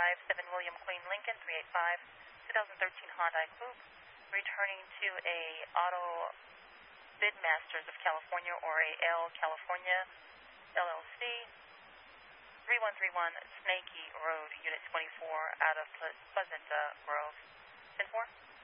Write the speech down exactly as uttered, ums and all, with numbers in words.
five seven William Queen Lincoln, three eight five, twenty thirteen Hyundai Coupe, returning to a Auto Bid Masters of California, or a L California L L C, three one three one Snakey Road, Unit twenty-four, out of Pleasant uh, Grove. ten four.